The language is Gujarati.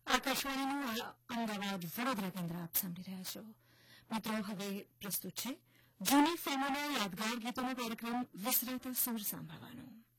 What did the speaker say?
આકાશવાણીનું અમદાવાદ વડોદરા કેન્દ્ર આપ સાંભળી રહ્યા છો. મિત્રો, હવે પ્રસ્તુત છે જૂની ફિલ્મોના યાદગાર ગીતોનો કાર્યક્રમ વિસરાતા સૂર સાંભળવાનો.